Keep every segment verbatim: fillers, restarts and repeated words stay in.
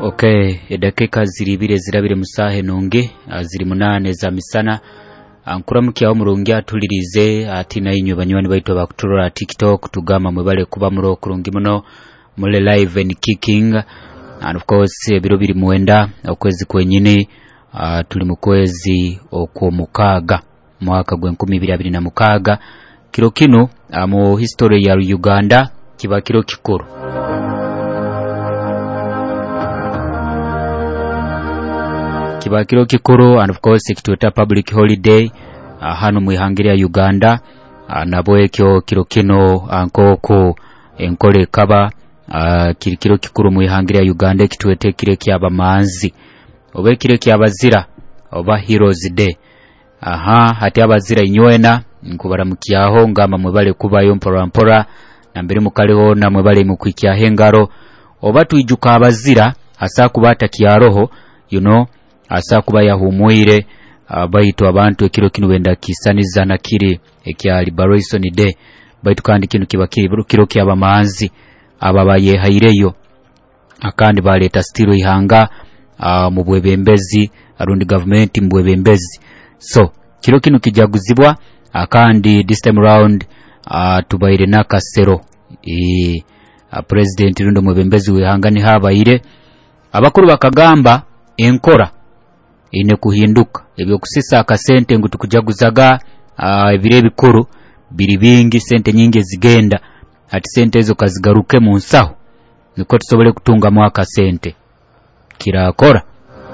Okay, edakika ziri ibiri zirabire musahe nonge ziri munane za misana ankuramukiya omurungi atulirize ati nayinywe banywani baito bakuturora TikTok tugama mwebale kuba muro kurungi muno mule live and kicking, and of course biro biri muwenda okwezi kwenyini uh, tuli mu kwezi okwomukaga mwaka gwe nkumi ibiri na mukaga. Kiro kino uh, mu history ya Uganda kiba kiro kikuru. Kiba kiro kikuru, and of course kitueta public holiday uh, hano mwihangiri ya Uganda uh, nabo ekyo kiro kino ankoko enkole kaba uh, kiri kiro kikuru mwihangiri ya Uganda kituete kire kyaba manzi obe kire kyabazira oba Heroes Day. Aha hati abazira inywena nkubara mukiyaho ngama mwebale kubayo mpora mpora na mbere mukaleho na mwebale mukwikiya hengaro oba tuijuka abazira asa kubata kiyaroho you know asa kuba yahumuire uh, baitu abantu ekiro kino wenda kisaniza na kiri ekya Liberation Day baitu kandi kino kiba kiri kiro kyaba manzi ababaye haireyo akandi baleta stilo ihanga uh, mu bwebembezi arundi government mbwebembezi. So kiro kino kijaguzibwa akandi this time round uh, tubaire nakasero e, uh, president rundo mwebembezi wihangani habaire abakuru bakagamba enkora ine kuhinduka ebyo kusisa akasente ngo tukujaguzaga uh, ebire bikuru biri bingi sente nyingi zigenda ati sente ezo kazigaruke mu nsaho niko tusobole kutunga mwaka sente kirakora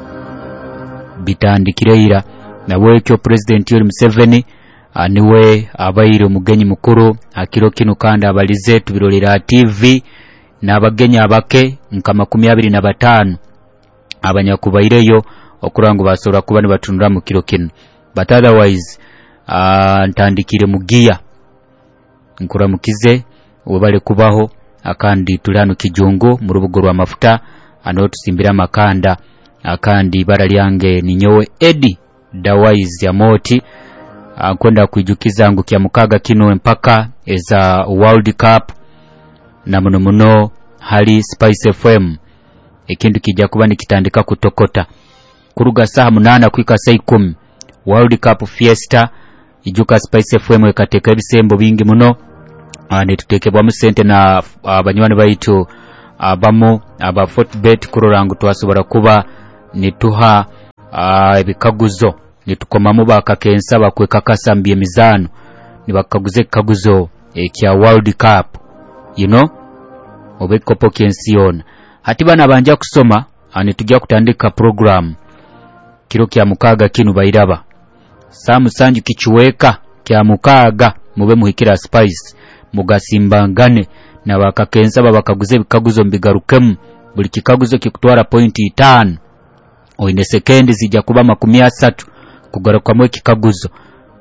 bitandikireira na wekyo president Yoweri Museveni aniwe abayire umugenyi mukuru akiro kino kandi abalize tubirolera T V na abagenyi abake nka makumi abiri na batanu abanyakubaireyo okurango basora kuba ni batundura mu kiro kino, but otherwise uh, ntandikire mugiya nkuramukize ubale kubaho akandi tulano kijungo mu rubugo rwa mafuta ano tusimbira makanda akandi bara lyange ninyowe Eddie Dawaiz ya moti akwenda kuijukiza ngo kya mukaga kino mpaka eza World Cup na muno muno hali Spice F M ekindu kijja kuba nikitandika kutokota kuruga saa munana kwika saa ikumi World Cup Fiesta ijuka Spice F M ekateka ebisembo bingi muno ane tutekebwa mu sente na abanywani uh, baitu abamo uh, aba Fortbet kurorangu twasobora kuba nituha uh, ebikaguzo nitukomamu bakakensa bakweka kasambye mizano nibakaguze kaguzo ekya World Cup you know obekopo kensiona hati bana banja kusoma ane tujja kutandika program kiro kya mukaga kinu bairaba samu sanju kichuweka kya mukaga mube muhikira Spice mugasimbangane na bakakensa babakaguze bikaguzo mbigarukemu buli kikaguzo kikutwara point itanu oine sekendi zijja kuba makumi asatu kugaruka mwe kikaguzo.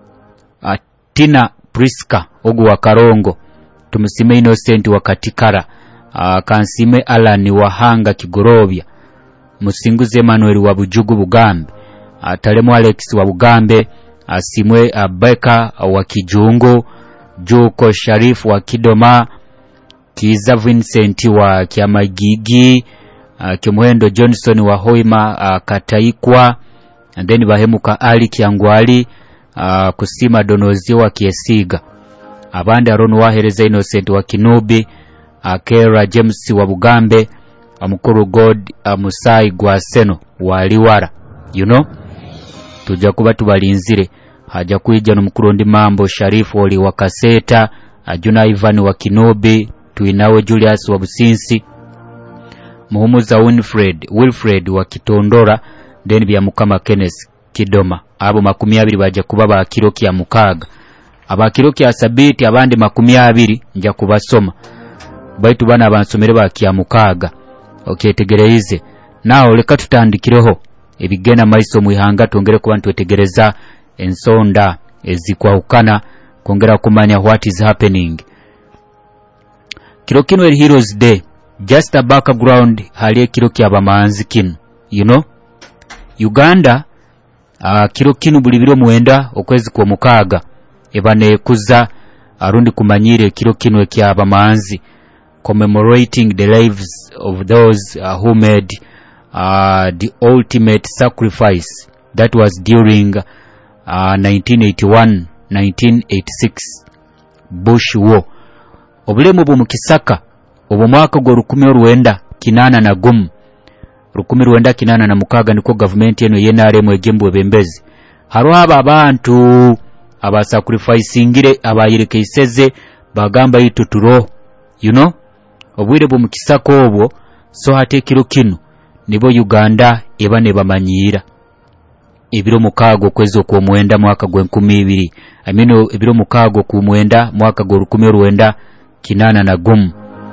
Tina Priska ogu wa Karongo tumusime Innocent wa Katikara uh, kansime Alan Wahanga Kigorobya musinguze Emmanuel wa Bujugu Bugambe atalemu Alex wa Bugambe asimwe Abeka wa Kijungo Juko Sharif wa Kidoma Kiza Vincent wa Kiamagigi uh, Kimuhendo Johnson wa Hoima uh, Kataikwa and then bahemuka Ali Kiangwali uh, kusima Donozi wa Kiesiga abandi Aronu wahereza Innocent wa Kinubi Akera James wa Bugambe amukuru God amusai gwa Seno wa Liwara you know tujja kuba tubalinzire haja kuija no mukuru ndi mambo Sharifu oli wa Kaseta Ajuna Ivan wa Kinubi tuinawe Julius wa Businsi Muhumuza Winfred Wilfred wa Kitondora then bya mukama Kenneth Kidoma abo makumi abiri baje kuba ba kiro kya mukaga aba kiro kya sabiti abandi makumi abiri nja kubasoma baitu bana abansomere ba kya mukaga okay tegereize nao leka tutandikireho ebigena maiso muihanga tongere kuba ntwetegereza ensonda ezikwa ukana kongera kumanya what is happening. Kiro kino el Heroes Day just a background hali kiro kya bamanzi kino you know Uganda uh, kiro kino buli biro muenda okwezi kwa mukaga ebane kuza arundi kumanyire kiro kino ekya bamanzi commemorating the lives of those uh, who made uh, the ultimate sacrifice. That was during uh, nineteen eighty-one nineteen eighty-six Bush War. Obulemu bwo mukisaka obwo mwaka gwo lukumi olwenda kinana na gumu lukumi lwenda kinana na mukaga niko government eno N R M ejembu ebembezi harwaba abantu aba sacrificingire abayirekeiseze bagamba ituturo, you know, obwire bwo mukisaka obwo. So hate kiro kino nibo Uganda ebane bamanyira ebiro mukago kwezo ku mwenda mwaka gwa nkumi ibiri amino ebiro mukago ku mwenda mwaka gwa lukumi olwenda kinana na gumu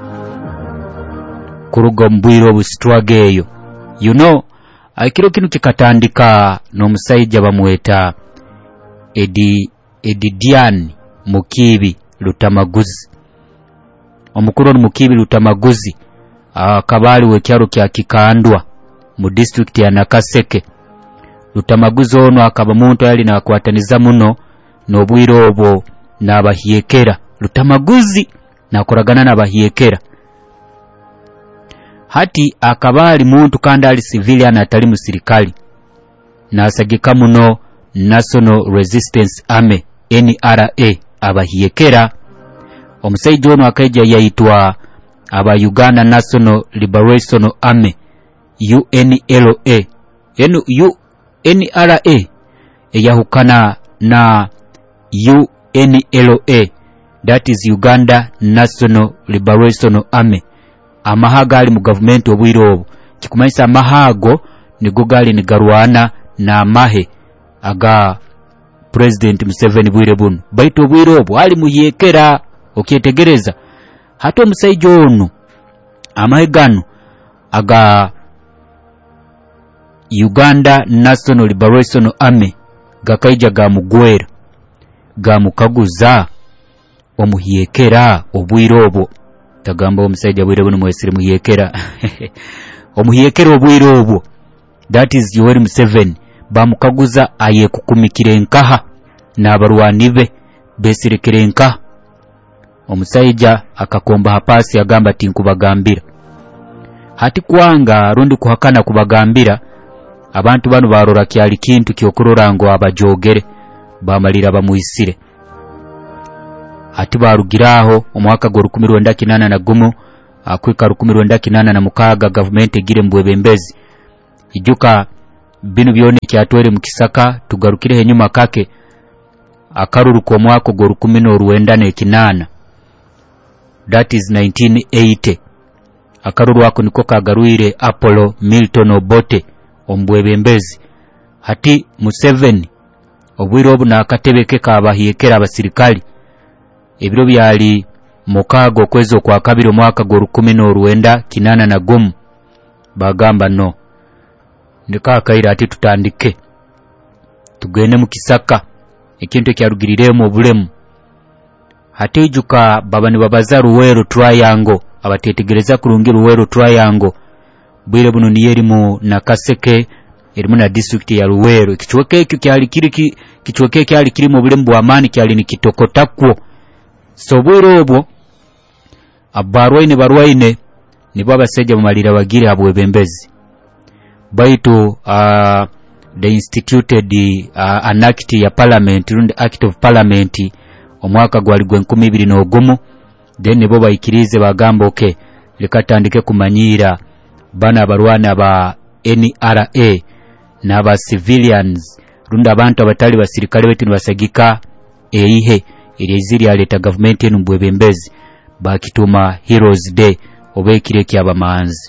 kuruga mbwiro obustruggle eyo, you know. Akiro kino kikatandika n'omusajja bamweta Edi Edidian Mukibi Lutamaguzi. Omukuru Mukibi Lutamaguzi akabali we kyaro kya Kikandwa mu district ya Nakaseke. Lutamaguzi ono akaba muntu yali nakwataniza muno n'obwiro obwo n'abahiyekera. Lutamaguzi nakoragana n'abahiyekera. Hati akabali muntu kandi ali civilian atali mu sirikali nasagika muno National Resistance Army N R A abahiyekera. Omusajja ono akaija yaitwa aba Uganda National Liberation Army U N L A N R A eyahukana na U N L A, that is Uganda National Liberation Army. Amahaga ali mu government obwiro kikumanyisa amahago nigo gali ni garwana na amahe aga President Museveni bwire bunu baito obwiro obwo ali muyekera okyetegereza. Hata omusajja ono amahegano aga Uganda National Liberation Army gakaija ga mugwera ga mukaguza omuhiyekera obwiro obwo. Tagamba omusajja bwire bunu mwesire muhiyekera omuhiyekera obwiro obwo, that is Yoweri Museveni bamukaguza ayekukumikire nkaha n'abarwani be besirekere nkaha. Omusajja akakomba hapasi agamba ati nkubagambira. Hati kwanga rundi kuhakana kubagambira abantu bano barora kyali kintu kyokurora ngo abajogere bamalira bamuisire. Hati barugiraho omwaka gwa lukumi lwenda kinana na gumu akwika lukumi lwenda kinana na mukaga government egire mbwebembezi ijuka bino byone kyatwere mukisaka tugarukire henyuma kake akaruru ko mwaka gwa lukumi lwenda ne kinana, that is nineteen eighty. Akaruru wako niko kagaruire Apollo Milton Obote ombwebembezi. Hati Museveni obwiro obu nakatebeke kabahiyekera abasirikali ebiro byali mukago kwezo kwa kabiri mwaka gwa lukumi lwenda kinana na gumu bagamba no ndika akaira ati tutandike tugende mu kisaka ekintu kyarugiriremo obulemu. Hati ijuka babani babaza Luwero Triangle abatetegereza kurungi Luwero Triangle bwire buno niyeri mu Nakaseke erimu na district ya Luwero. Kichweke ekyo kyali kiri kichweke kyali kiri mu bulemu bwa amani kyali ni kitokotakwo. So bwiro obwo abarwaine barwaine nibo abasajja mumalira bagire abwebembezi baitu uh, the instituted uh, an act ya parliament rundi act of parliament omwaka gwali gwa nkumi ibiri n'ogumu. Then nibo bayikirize bagamba okay lekatandike kumanyira bana abarwana ba N R A na ba civilians rundi abantu abatali basirikale betu nibasagika eihe iliziri aleta government enu mbwebembezi bakituma Heroes Day obekire kyabamanzi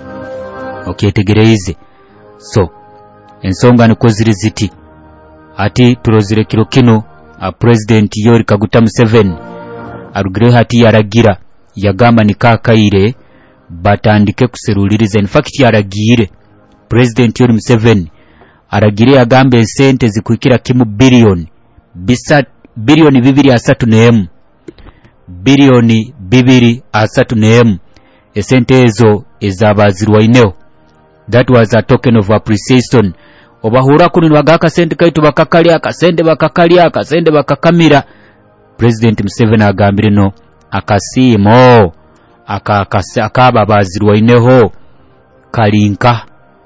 okyetegereze. So ensonga niko ziri ziti ati turozire kiro kino a President Yoweri Kaguta Museveni arugire hati yaragira yagamba nikakaire batandike kuseruliriza. In fact yaragire President Yoweri Museveni aragire yagamba esente zikwikira kimu billion bisa bilioni bibiri asatu n'emu bilioni bibiri asatu n'emu esente ezo ezabazirwaineho. That was a token of appreciation. Obahura kuni bagaka sente kaitu bakakalya akasende bakakalya akasende bakakamira. President Museveni agambire no akasimo akakasa akaba bazirwaineho kalinka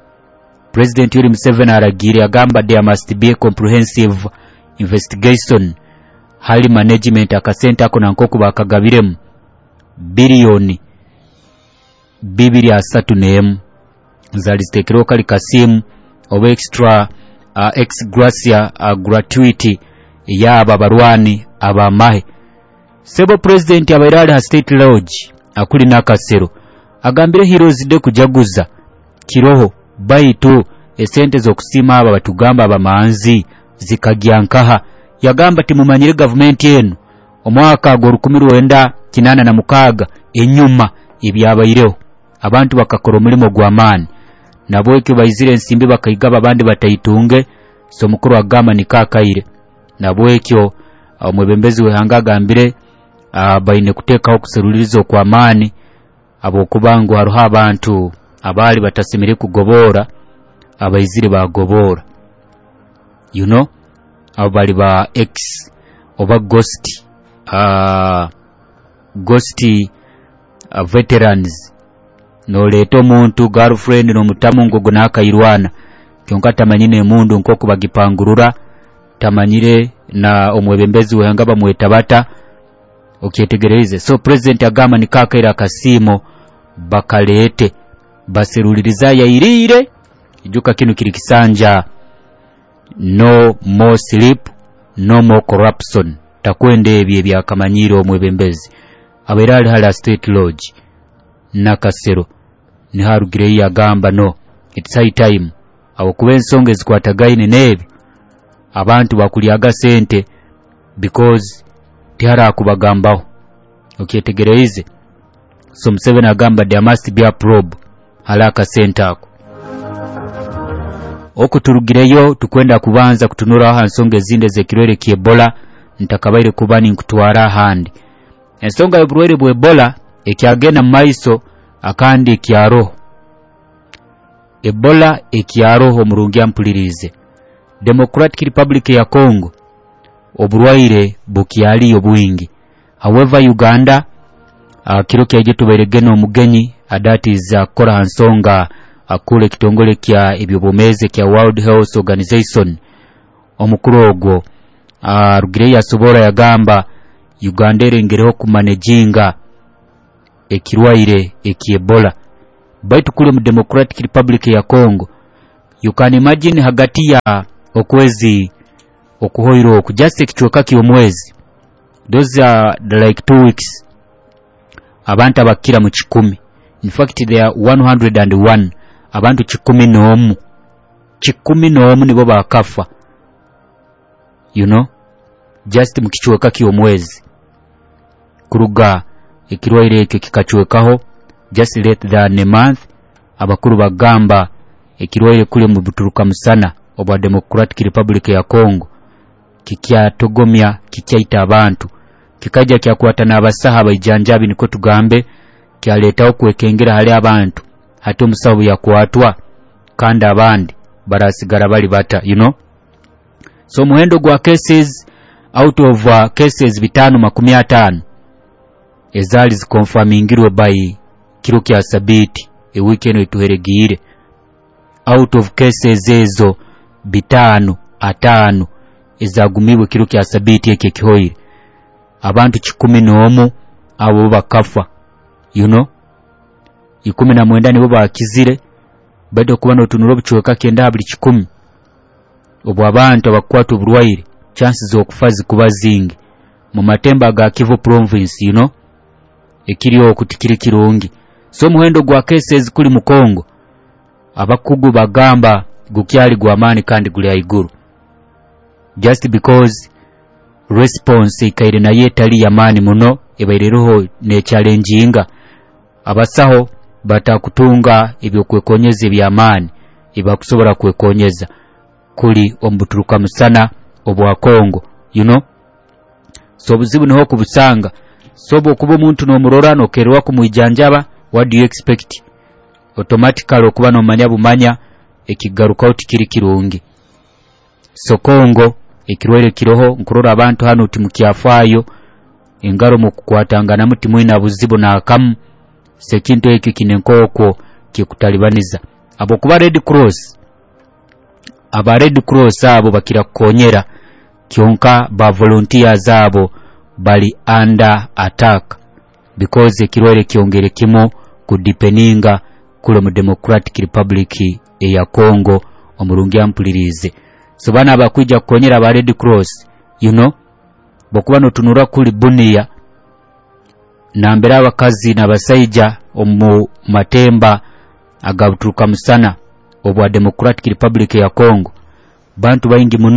President Yoweri Museveni aragire agamba there must be a comprehensive investigation hali management akasente ako nankoko bakagabiremu biliyoni bibiri asatu n'emu zali zitekero kali kasimu oba extra uh, ex gratia uh, gratuity yaba barwani abamahe. Sebo President abairali ha State Lodge akuli nakasero agambire heroes de kujaguza kiroho baitu esente zokusima aba batugamba abamanzi zikagyankaha. Yagamba timumanyire government yenu omwaka gwa rukumi rwenda kinana na mukaga enyuma ebyabayireho abantu bakakora omulimo gw'amaani nabo ekyo bayizire ensimbi bakayigaba abandi batayitunge. So mukuru agamba nikakaire nabo ekyo omwebembezi wehanga agambire uh, bayine kuteekaho kuserulirizo kw'amaani abokubangu haruho abantu abali batasemere kugobora abayizire bagobora, you know, abali ba X oba ghost uh, ghost uh, veterans no leto muntu girlfriend no mutamu ngogo nakayirwana kyonka tamanyine mundu nkoko bagipangurura tamanyire na omwebembezi wehanga bamwetabata okyetegereze. So President agamba nikakaira kasimo bakalete baseruliriza yairire ijuka kinu kiri kisanja no more sleep no more corruption takwende ebye bya kamanyiro omwebembezi abairali hala State Lodge nakasero ni harugire yagamba no it's high time abo kuba ensonga ezikwatagaine nebi abantu bakulyaga sente because tihara kubagambaho okyetegereze. So Museveni agamba there must be a probe halaka sente ako okuturugireyo tukwenda kubanza kutunura hansonga ezinde zekirwere ki Ebola ntakabaire kubani nkutwara handi ensonga y'obulwere bwa Ebola ekyagenda maiso akandi ekyaro Ebola ekyaro omurungi ampulirize Democratic Republic ya Congo obulwaire bukyali obwingi. However Uganda uh, kiro kyaje tuberegeno omugenyi adatiza kora hansonga akule kitongole kya ebyobomeze kya World Health Organization omukuru ogwo uh, rugire yasobora yagamba Uganda erengereho kumanejinga ekirwaire eki Ebola baitu kule mu Democratic Republic ya Congo you can imagine hagati ya okwezi okuhoiro ku just ekichweka ki omwezi those are like two weeks abantu abakira mu kikumi. In fact there are one hundred one abantu kikumi n'omu kikumi n'omu nibo bakafa, you know, just mu kichweka ki omwezi kuruga ekirwaire ekyo kikachwekaho just less than a month. Abakuru bagamba ekirwaire kule mu buturuka musana obwa Democratic Republic ya Congo kikyatogomya kikyaita abantu kikaja kyakwata n'abasaha bayijanjabi niko tugambe kyaletaho kwekengera hali abantu hati omusawo yakwatwa kandi abandi barasigara bali bata, you know. So muhendo gwa cases out of uh, cases bitano makumi atano ezali zikonfirmingirwe by kiro kya sabiti e weekend etuheregire out of cases ezo bitano atano ezagumibwe kiro kya sabiti eke kihoire abantu kikumi n'omu abo bakafa, you know. ikumi na mwenda nibo bakizire bado kuba no tunuro buchweka kenda buli kikumi obwo abantu abakwata obulwaire chances okufa zikuba zingi mu matemba ga Kivu province, you know, ekiriyo okutikiri kirungi. So muhendo gwa cases kuli mu Congo abakugu bagamba gukyali gwa mani kandi guli aiguru just because response ikaire na yetali yamani muno ebaireroho ne challengeinga abasaho batakutunga ebyo kwekonyeza ebyamani ebakusobora kwekonyeza kuli ombuturuka musana obwa Congo, you know. So buzibu niho kubusanga sobo kuba omuntu n'omurora nokerwa kumwijanjaba what do you expect automatically okuba no manya bumanya ekigaruka utikiri kirungi. So Congo ekirwere kiroho nkurora abantu hano uti mukyafayo engaro mu kukwatangana muti mwina buzibu na akamu sekinto ekyo kinenkoko kikutalibaniza abo kuba Red Cross aba Red Cross abo bakira kukonyera kyonka ba volunteers abo bali under attack because ekirwere kyongere kimo kudipeninga kule mu Democratic Republic ya Congo omurungi ampulirize. So bana abakwijja kukonyera aba Red Cross, you know, bokuba no tunura kuli Bunia nambera abakazi n'abasajja omu matemba agabuturuka musana obwa Democratic Republic ya Congo bantu bayingi muno